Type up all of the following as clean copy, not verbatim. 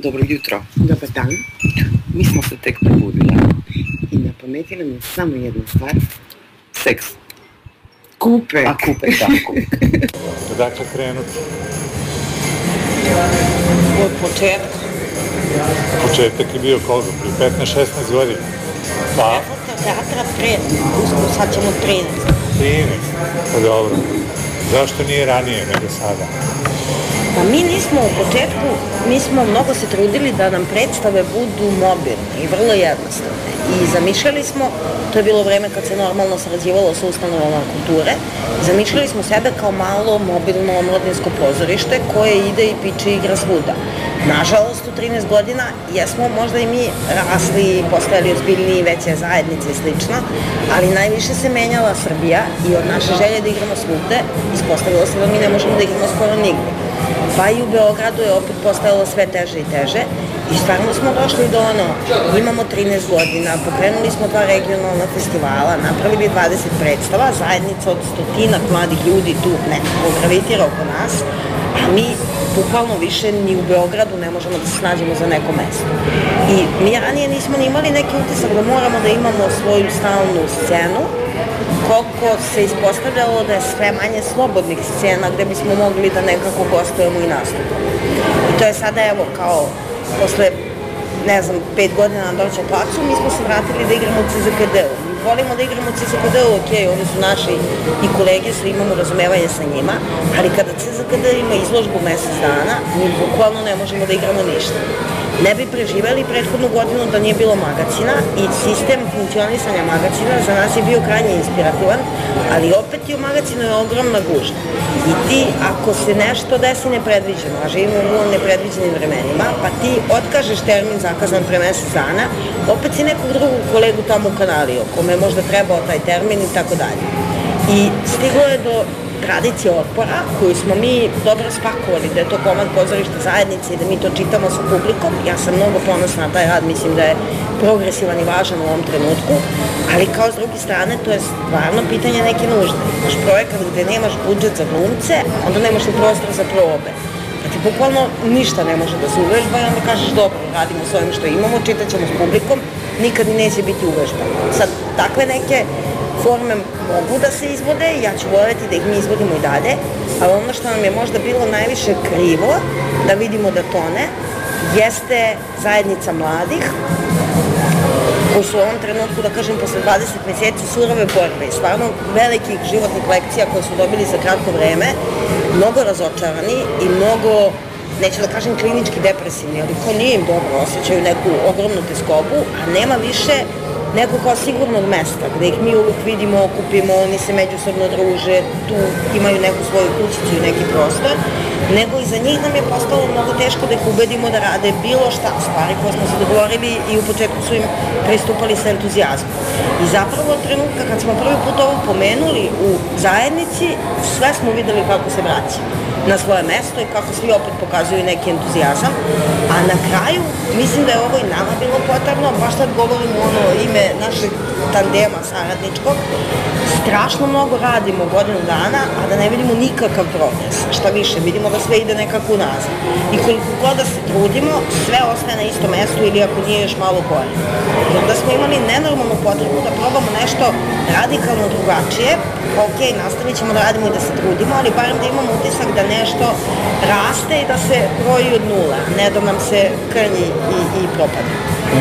Dobro jutro. Dobar dan. Mi smo se tek probudili. I na pameti nam je samo jedna stvar. Seks. Kupek. A kupek, da, kupek. Dakle, krenuti. Od početka. Početak je bio koga? Prije 15-16 godina. Pa? Teatra pre, sad ćemo 13. 13? Pa dobro. Zašto nije ranije nego sada? Pa mi nismo u početku, mi smo mnogo se trudili da nam predstave budu mobilne i vrlo jednostavne. I zamišljali smo, to je bilo vreme kad se normalno sarađivalo sa ustanovama kulture, zamišljali smo sebe kao malo mobilno omladinsko pozorište koje ide i piče i igra svuda. Nažalost, u 13 godina jesmo možda i mi rasli, postajali ozbiljniji, veće zajednice i slično, ali najviše se menjala Srbija i od naše želje da igramo svugde ispostavilo se da mi ne možemo da igramo skoro nigde. Pa i u Beogradu je opet postajalo sve teže i teže i stvarno smo došli do imamo 13 godina, pokrenuli smo 2 regionalna festivala, napravili 20 predstava, zajednica od 100-ak mladih ljudi tu nekako gravitira oko nas, a mi bukvalno više ni u Beogradu ne možemo da se snađemo za neko mesto. I mi ranije nismo ni imali neki utisak da moramo da imamo svoju stalnu scenu, koliko se ispostavljalo da je sve manje slobodnih scena gde bismo mogli da nekako gostujemo i nastupamo. I to je sada evo kao posle, ne znam, 5 godina na Dorćol placu, mi smo se vratili da igramo u CZKD-u. Volimo da igramo u CZKD-u, ok, oni su naši i kolege su, imamo razumevanje sa njima, ali kada CZKD ima izložbu mesec dana, mi bukvalno ne možemo da igramo ništa. Ne bi preživeli prethodnu godinu da nije bilo magacina i sistem funkcionisanja magacina za nas je bio krajnje inspirativan, ali opet i u magacinu je ogromna gužva. I ti, ako se nešto desi nepredviđeno, a živimo u nepredviđenim vremenima, pa ti otkažeš termin zakazan pre mesec dana, opet si nekog drugog kolegu tamo ukanalio, kome je možda trebao taj termin i tako dalje. I stiglo je do tradicije otpora, koju smo mi dobro spakovali, da je to komad pozorišta zajednice i da mi to čitamo sa publikom. Ja sam mnogo ponosna na taj rad, mislim da je progresivan i važan u ovom trenutku, ali kao s druge strane, to je stvarno pitanje neke nužde. Imaš projekat gde nemaš budžet za glumce, onda nemaš i prostor za probe. Da ti bukvalno ništa ne može da se uvežba i onda kažeš dobro, radimo s ovim što imamo, čitat ćemo s publikom, nikad i neće biti uvežbano. Sad, takve neke forme mogu da se izvode i ja ću voljeti da ih mi izvodimo i dalje, ali ono što nam je možda bilo najviše krivo da vidimo da tone, jeste zajednica mladih koji su u ovom trenutku, da kažem, posle 20 meseci surove borbe i stvarno velikih životnih lekcija koje su dobili za kratko vreme, mnogo razočarani i mnogo, neću da kažem klinički depresivni, ali ko nije im dobro, osjećaju neku ogromnu teskobu, a nema više neko kao sigurnog mesta, gde ih mi uvijek vidimo, okupimo, oni se međusobno druže, tu imaju neku svoju kućicu i neki prostor, nego i za njih nam je postalo mnogo teško da ih ubedimo da rade bilo šta, stvari koje smo se dogovorili i u početku su im pristupali sa entuzijazmom. I zapravo od trenutka kad smo prvi put ovo pomenuli u zajednici, sve smo videli kako se vraća na svoje mesto i kako svi opet pokazuju neki entuzijazam, a na kraju mislim da je ovo i nama bilo potrebno, baš sad govorimo ime našeg tandema saradničkog, strašno mnogo radimo godinu dana, a da ne vidimo nikakav progres, šta više, vidimo da sve ide nekako unazad. I koliko god da se trudimo, sve ostaje na istom mestu ili ako nije još malo gore. I onda smo imali nenormalnu potrebu da probamo nešto radikalno drugačije, ok, nastavit ćemo da radimo i da se trudimo, ali barem da imamo utisak da nešto raste i da se broji od nula, ne da nam se krnji i propada.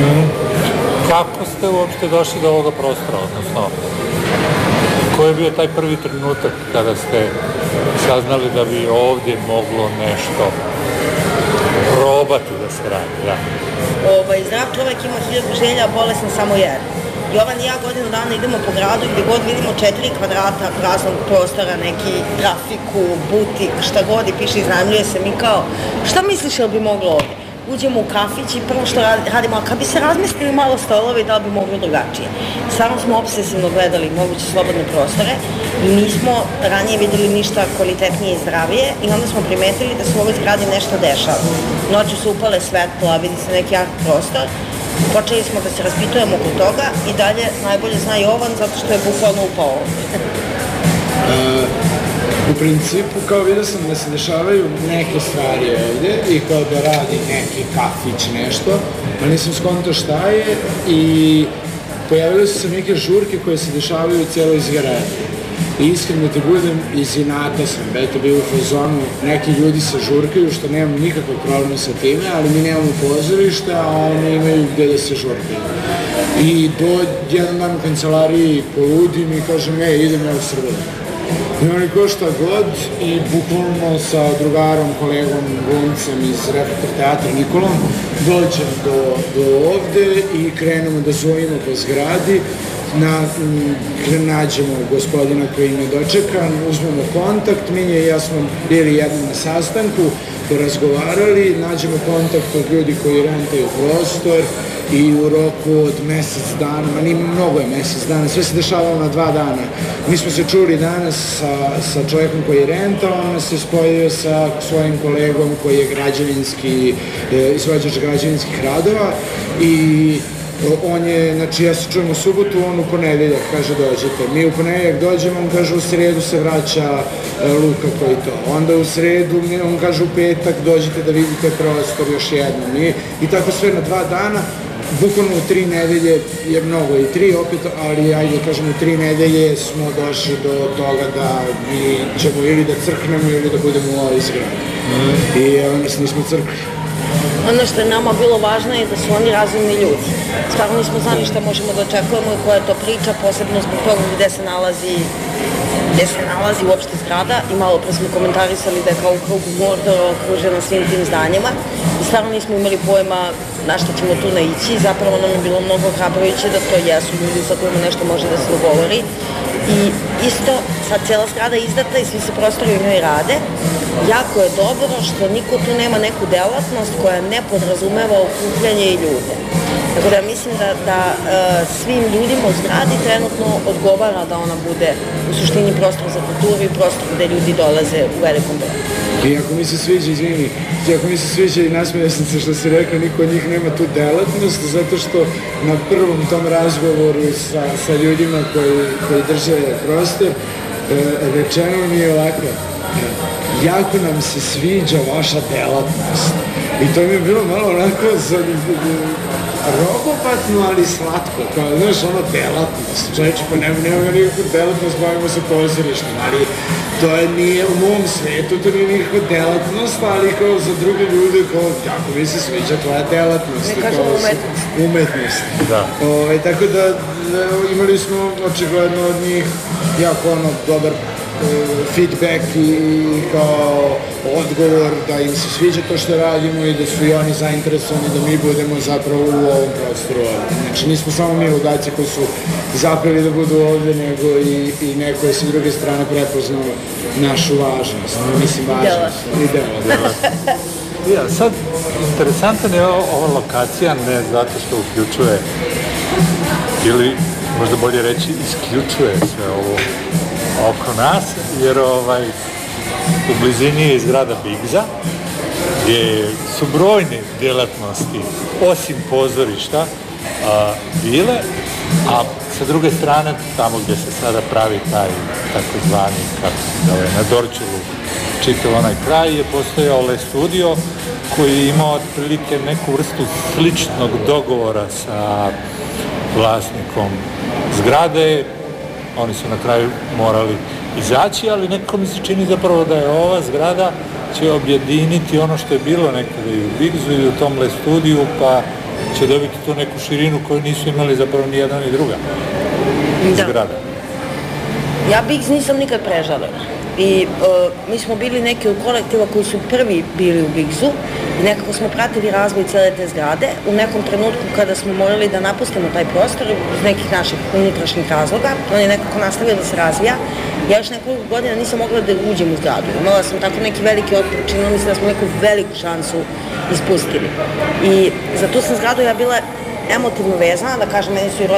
Kako ste uopšte došli do ovoga prostora, odnosno koji je bio taj prvi trenutak kada ste saznali da bi ovdje moglo nešto probati da se radi? Da. Zdrav čovek ima 1000 želja, a bolestan samo jedan. Jovan i ja godinu dana idemo po gradu gde god vidimo 4 kvadrata praznog prostora, neki trafiku, butik, šta god i piše iznajmljuje se, mi kao, šta misliš jel bi moglo ovdje? Uđemo u kafić i prvo što radimo, a kad bi se razmislili malo stolovi, da li bi moglo drugačije. Stvarno smo obsesivno gledali moguće slobodne prostore i nismo ranije videli ništa kvalitetnije i zdravije i onda smo primetili da se u ovoj zgradi nešto dešava. Noću se upale svetla, vidi se neki jak prostor. Počeli smo da se raspitujemo oko toga i dalje najbolje zna Jovan zato što je bukvalno upao ovdje. U principu kao vidio sam da se dešavaju neke stvari ovde i kao da radi neki kafić nešto, ali nisam skontao šta je i pojavile su se neke žurke koje se dešavaju u cijeloj zgradi. I iskreno ti budem, iz inata sam, eto bio u fazonu, neki ljudi se žurkaju, što nemam nikakav problem sa time, ali mi nemamo pozorište, a oni imaju gde da se žurkaju. I jedan dan u kancelariji poludim i kažem, idem ja u Srbiju. I oni ko šta god i bukvalno sa drugarom, kolegom, glumcem iz Reflektor teatra Nikolom dođem do ovde i krenemo da zovimo po zgradi, nađemo gospodina koji me dočekan, uzmemo kontakt, Minja i ja smo bili jednom na sastanku, porazgovarali, nađemo kontakt od ljudi koji rentaju prostor i u roku od mesec dana, mnogo je mesec dana, sve se dešavalo na 2 dana. Mi smo se čuli danas sa čovjekom koji je rentao, on se spojio sa svojim kolegom koji je izvođač građevinskih radova i on je, znači ja se čujem u subotu, on u ponedeljak kaže dođete. Mi u ponedeljak dođemo, on kaže u sredu se vraća Luka koji to. Onda u sredu, on kaže u petak dođete da vidite prostor još jednom. I tako sve na 2 dana, bukvalno u 3 nedelje je mnogo i 3 opet, ali ajde kažem u 3 nedelje smo došli do toga da mi ćemo ili da crknemo ili da budemo u ovoj zgradi. I evo nas nismo crkli. Ono što je nama bilo važno je da su oni razumni ljudi. Stvarno nismo znali šta možemo da očekujemo i koja je to priča, posebno zbog toga gde se nalazi uopšte zgrada i malo pre smo komentarisali da je kao u krugu Mordora okružena svim tim zdanjima i stvarno nismo imali pojma na šta ćemo tu naići. Zapravo nam je bilo mnogo hrabrujuće da to jesu ljudi sa kojima nešto može da se dogovori. I isto, sad cijela zgrada je izdata i svi se prostori u njoj rade. Jako je dobro što niko tu nema neku delatnost koja ne podrazumeva okupljanje i ljude. Tako da mislim da svim ljudima u zgradi trenutno odgovara da ona bude u suštini prostor za kulturu i prostor gde ljudi dolaze u velikom broju. I ako mi se sviđa, ako mi se sviđa i nasmijao sam se što si rekla, niko od njih nema tu delatnost, zato što na prvom tom razgovoru sa ljudima koji drže prostor, rečeno mi je ovako, jako nam se sviđa vaša delatnost. I to mi je bilo malo onako robopatno, ali slatko, kao, znaš, ono delatnost. Čovječe, pa nema nikakvu delatnost, bavimo se pozorištem, ali to nije u mom svetu, to nije nikakva delatnost, ali kao za druge ljude, kao, jako mi se sviđa tvoja delatnost. Ne kažemo umetnost. Umetnost. Da. Tako da imali smo očigledno od njih jako dobar feedback i kao odgovor da im se sviđa to što radimo i da su i oni zainteresovani da mi budemo zapravo u ovom prostoru ovdje. Znači nismo samo mi ludaci koji su zapeli da budu ovdje, nego i neko je sa druge strane prepoznao našu važnost. Mislim, važnost. I delatnost. Ja, sad, interesantan je ova lokacija, ne zato što uključuje, ili možda bolje reći isključuje sve ovo oko nas, jer u blizini je zgrada Bigza, gdje su brojne djelatnosti, osim pozorišta, bile, a sa druge strane, tamo gdje se sada pravi taj takozvani, kako se zove, na Dorčulu, čitav onaj kraj, je postojao Le Studio, koji je imao otprilike neku vrstu sličnog dogovora sa vlasnikom zgrade. Oni su na kraju morali izaći, ali nekako mi se čini zapravo da je ova zgrada će objediniti ono što je bilo nekada i u Bigzu i u tom Le Studiju, pa će dobiti tu neku širinu koju nisu imali zapravo ni jedna ni druga zgrada. Ja Bigz nisam nikad prežalila. I mi smo bili neki od kolektiva koji su prvi bili u Bigzu i nekako smo pratili razvoj cijele te zgrade. U nekom trenutku kada smo morali da napustimo taj prostor iz nekih naših unutrašnjih razloga, on je nekako nastavio da se razvija. Ja još nekoliko godina nisam mogla da uđem u zgradu. Imala sam tako neki veliki otpor, činilo mi se da smo neku veliku šansu ispustili. I za tu sam zgradu ja bila emotivno vezana, da kažem, meni su i